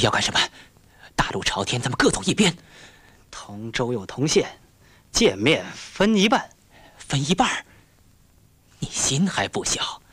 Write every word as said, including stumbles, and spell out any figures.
要干什么？大路朝天，咱们各走一边。 同州有同县，见面分一半。 分一半？你心还不小。